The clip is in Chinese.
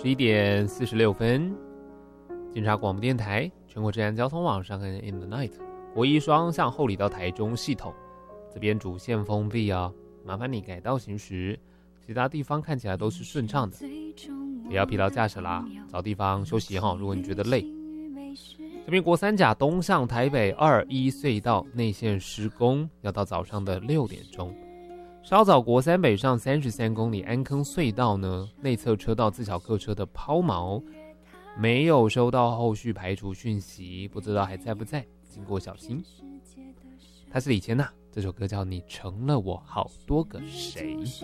11:46，警察广播电台全国治安交通网上跟 In the Night 国一双向后里到台中系统，这边主线封闭啊，麻烦你改道行驶，其他地方看起来都是顺畅的，不要疲劳驾驶啦，找地方休息如果你觉得累。这边国三甲东向台北21隧道内线施工，要到早上的6点钟。稍早国三北上33公里安坑隧道呢，内侧车道自小客车的抛锚，没有收到后续排除讯息，不知道还在不在，经过小心。他是李千娜，这首歌叫《你成了我好多个谁》。